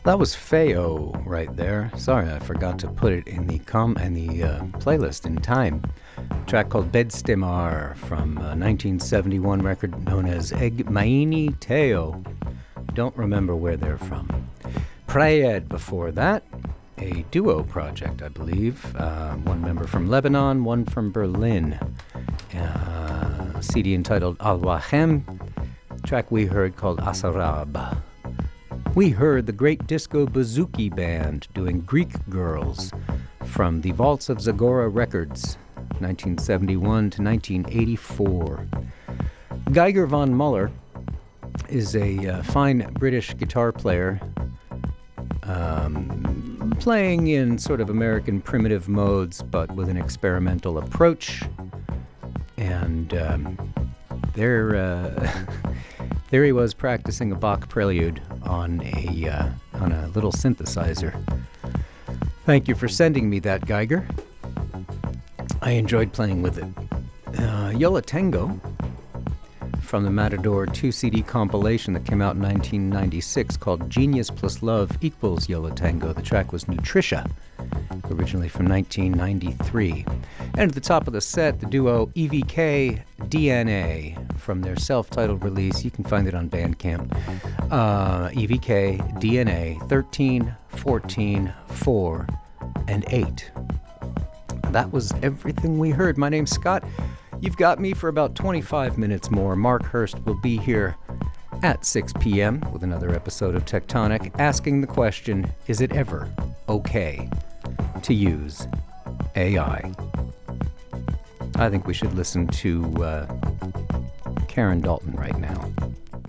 That was Feo right there. Sorry, I forgot to put it in the playlist in time. A track called Bedstimar from a 1971 record known as Eg Maini Teo. Don't remember where they're from. Prayed before that, a duo project, I believe. One member from Lebanon, one from Berlin. CD entitled Al Wahem. Track we heard called Asarab. We heard the great disco Bouzouki Band doing Greek Girls from the Vaults of Zagora Records, 1971 to 1984. Geiger von Muller is a fine British guitar player playing in sort of American primitive modes, but with an experimental approach. And there he was practicing a Bach prelude on a little synthesizer. Thank you for sending me that, Geiger. I enjoyed playing with it. Yola Tango from the Matador 2 CD compilation that came out in 1996 called Genius Plus Love Equals Yola Tango. The track was Nutritia, originally from 1993. And at the top of the set, the duo EVK DNA from their self-titled release. You can find it on Bandcamp. EVK DNA 13, 14, 4, and 8. That was everything we heard. My name's Scott. You've got me for about 25 minutes more. Mark Hurst will be here at 6 p.m. with another episode of Tectonic, asking the question, is it ever okay to use AI? I think we should listen to Karen Dalton right now.